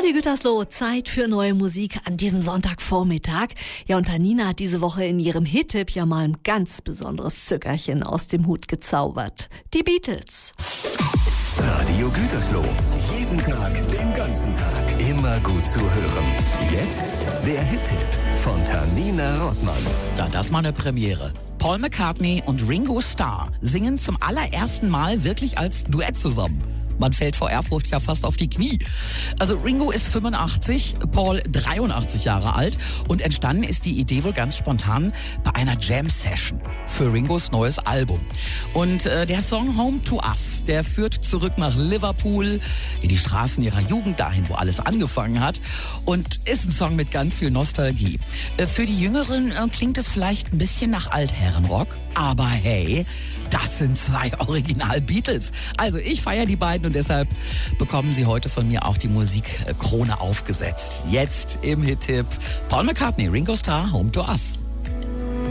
Radio Gütersloh, Zeit für neue Musik an diesem Sonntagvormittag. Ja, und Nina hat diese Woche in ihrem Hit-Tipp ja mal ein ganz besonderes Zückerchen aus dem Hut gezaubert. Die Beatles. Radio Gütersloh. Jeden Tag, den ganzen Tag. Immer gut zu hören. Jetzt der Hit-Tipp von Nina Rottmann. Ja, das ist mal eine Premiere. Paul McCartney und Ringo Starr singen zum allerersten Mal wirklich als Duett zusammen. Man fällt vor Ehrfurcht ja fast auf die Knie. Also Ringo ist 85, Paul 83 Jahre alt und entstanden ist die Idee wohl ganz spontan bei einer Jam-Session für Ringos neues Album. Und der Song Home to Us, der führt zurück nach Liverpool, in die Straßen ihrer Jugend, dahin, wo alles angefangen hat, und ist ein Song mit ganz viel Nostalgie. Für die Jüngeren klingt es vielleicht ein bisschen nach Altherrenrock, aber hey, das sind zwei Original-Beatles. Also ich feiere die beiden und deshalb bekommen sie heute von mir auch die Musikkrone aufgesetzt. Jetzt im Hit-Tipp Paul McCartney, Ringo Starr, Home to Us.